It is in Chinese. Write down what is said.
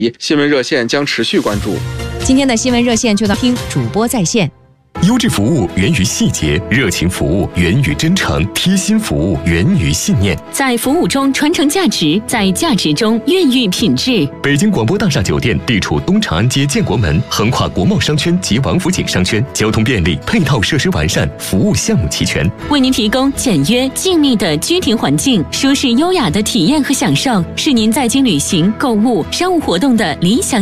新闻热线将持续关注。 今天的新闻热线就到听主播在线。 优质服务源于细节，热情服务源于真诚，贴心服务源于信念。 在服务中传承价值，在价值中孕育品质。 北京广播大厦酒店地处东长安街建国门，横跨国贸商圈及王府井商圈，交通便利，配套设施完善，服务项目齐全， 为您提供简约静谧的居庭环境，舒适优雅的体验和享受，是您在京旅行、购物、商务活动的理想